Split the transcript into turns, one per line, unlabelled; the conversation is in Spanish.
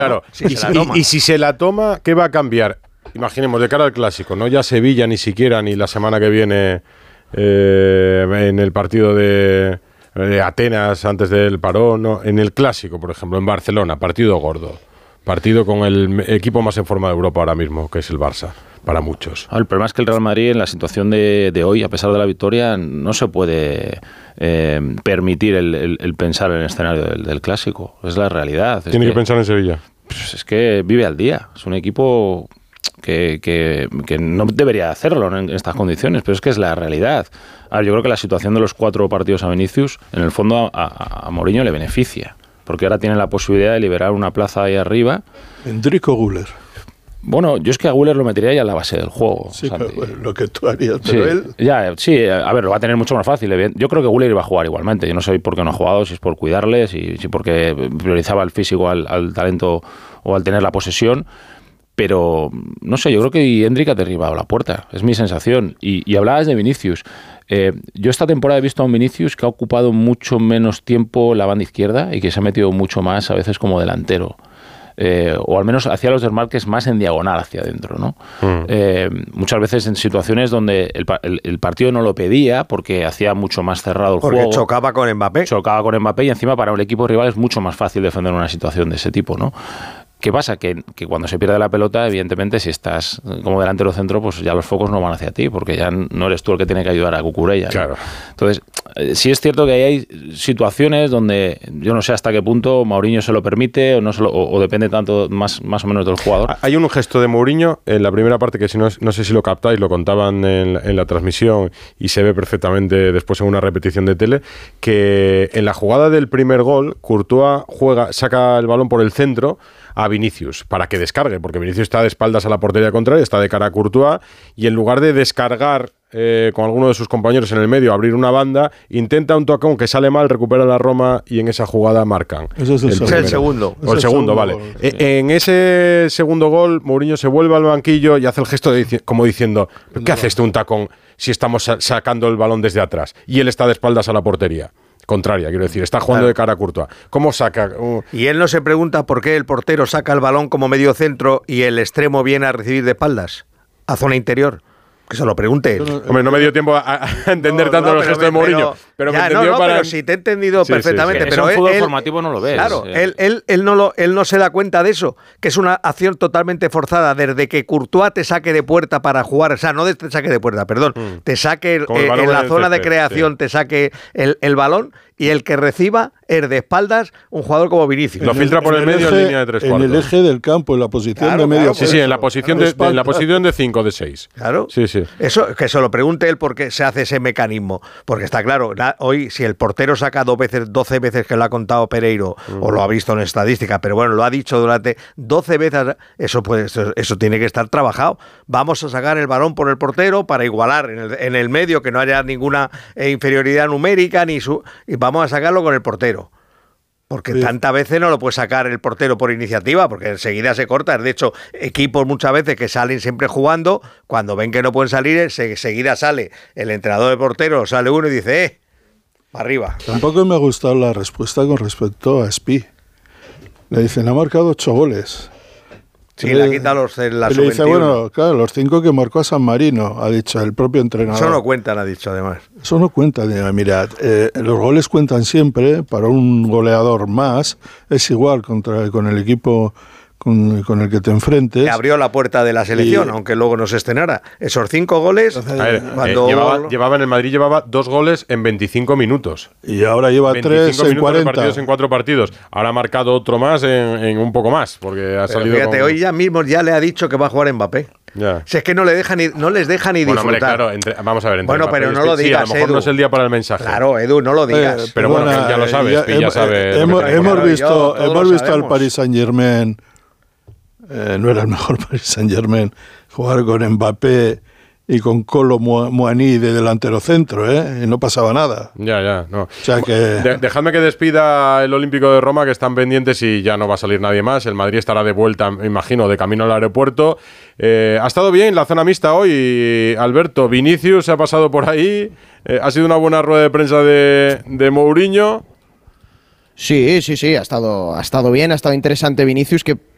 Claro,
si se la toma.
Y si se la toma, ¿qué va a cambiar? Imaginemos, de cara al Clásico, no ya Sevilla ni siquiera, ni la semana que viene en el partido de Atenas antes del parón, no, en el Clásico, por ejemplo, en Barcelona, partido gordo. Partido con el equipo más en forma de Europa ahora mismo, que es el Barça, para muchos.
El problema es que el Real Madrid, en la situación de hoy, a pesar de la victoria, no se puede permitir el pensar en el escenario del Clásico. Es la realidad.
Tiene que pensar en Sevilla.
Pues es que vive al día. Es un equipo que no debería hacerlo en estas condiciones, pero es que es la realidad. Ahora, yo creo que la situación de los 4 partidos a Vinicius, en el fondo a Mourinho le beneficia, porque ahora tiene la posibilidad de liberar una plaza ahí arriba.
Enrico Güler.
Bueno, yo es que a Güler lo metería ya en la base del juego.
Sí, pero, bueno, lo que tú harías, pero él...
Sí, a ver, lo va a tener mucho más fácil. Yo creo que Güler iba a jugar igualmente. Yo no sé por qué no ha jugado, si es por cuidarle, si porque priorizaba el físico al talento o al tener la posesión. Pero, no sé, yo creo que Endrick ha derribado la puerta. Es mi sensación. Y hablabas de Vinicius. Yo esta temporada he visto a un Vinicius que ha ocupado mucho menos tiempo la banda izquierda y que se ha metido mucho más a veces como delantero. O al menos hacía los desmarques más en diagonal hacia adentro, ¿no? Muchas veces en situaciones donde el partido no lo pedía porque hacía mucho más cerrado el juego.
Porque chocaba con Mbappé.
Chocaba con Mbappé y encima para un equipo rival es mucho más fácil defender una situación de ese tipo, ¿no? ¿Qué pasa? Que cuando se pierde la pelota, evidentemente, si estás como delantero centro, pues ya los focos no van hacia ti, porque ya no eres tú el que tiene que ayudar a Cucurella, ¿no?
Claro.
Entonces, sí es cierto que hay situaciones donde yo no sé hasta qué punto Mourinho se lo permite o depende tanto más o menos del jugador.
Hay un gesto de Mourinho en la primera parte que si no sé si lo captáis, lo contaban en la transmisión y se ve perfectamente después en una repetición de tele, que en la jugada del primer gol, Courtois saca el balón por el centro a Vinicius para que descargue, porque Vinicius está de espaldas a la portería contraria, está de cara a Courtois y en lugar de descargar con alguno de sus compañeros en el medio, abrir una banda, intenta un tocón que sale mal, recupera la Roma y en esa jugada marcan.
Ese es el segundo.
O el segundo, vale. Sí. En ese segundo gol, Mourinho se vuelve al banquillo y hace el gesto como diciendo, ¿qué hace un tacón si estamos sacando el balón desde atrás? Y él está de espaldas a la portería contraria, quiero decir, está jugando de cara a Courtois. ¿Cómo saca?
Y él no se pregunta por qué el portero saca el balón como medio centro y el extremo viene a recibir de espaldas, a zona interior. Que se lo pregunte él.
Hombre, no me dio tiempo a entender tanto los gestos de Mourinho, pero me entendió para...
pero sí te he entendido perfectamente.
Sí.
Pero
en fútbol formativo no lo ves.
Claro, él no se da cuenta de eso, que es una acción totalmente forzada desde que Courtois te saque de puerta para jugar, o sea, no te saque de puerta, perdón, te saque en la zona de creación, te saque el balón y el que reciba es de espaldas un jugador como Vinicius.
Lo filtra por el medio en línea de 3 cuartos.
En el eje del campo, en la posición de medio.
Sí, en la posición de 5 de 6.
Claro.
Sí.
Eso, que se lo pregunte él por qué se hace ese mecanismo. Porque está claro, hoy si el portero saca 12 veces que lo ha contado Pereiro, o lo ha visto en estadística, pero bueno, lo ha dicho durante 12 veces, eso tiene que estar trabajado. Vamos a sacar el balón por el portero para igualar en el medio, que no haya ninguna inferioridad numérica, y vamos a sacarlo con el portero. Porque tantas veces no lo puede sacar el portero por iniciativa, porque enseguida se corta. De hecho, equipos muchas veces que salen siempre jugando, cuando ven que no pueden salir, enseguida sale el entrenador de portero, sale uno y dice, arriba.
Tampoco me ha gustado la respuesta con respecto a Spi. Le dicen, ha marcado 8 goles.
Sí, le ha quitado la
sub-21. Le dice, bueno, claro, los 5 que marcó a San Marino, ha dicho el propio entrenador.
Eso no cuentan, ha dicho además.
Eso no cuenta. Mirad, los goles cuentan siempre, para un goleador más, es igual con el equipo con el que te enfrentes.
Que abrió la puerta de la selección, aunque luego no se estrenara. Esos 5 goles...
Llevaba en el Madrid 2 goles en 25 minutos.
Y ahora lleva 3 en 40.
Partidos en 4 partidos. Ahora ha marcado otro más en un poco más, porque ha salido
fíjate, hoy ya mismo ya le ha dicho que va a jugar Mbappé.
Ya.
Si es que no les deja ni disfrutar.
Hombre, claro, vamos a ver.
Bueno, pero no lo digas,
a lo mejor
Edu.
No es el día para el mensaje.
Claro, Edu, no lo digas.
Pero bueno, ya lo sabes. Ya sabe.
Hemos visto al Paris Saint-Germain. No era el mejor Paris Saint-Germain jugar con Mbappé y con Kolo Muani de delantero centro, y no pasaba nada.
Ya, no.
O sea que...
Dejadme que despida el Olímpico de Roma, que están pendientes y ya no va a salir nadie más. El Madrid estará de vuelta, me imagino, de camino al aeropuerto. Ha estado bien la zona mixta hoy, Alberto. Vinicius se ha pasado por ahí. Ha sido una buena rueda de prensa de Mourinho.
Sí, ha estado bien, ha estado interesante Vinicius, que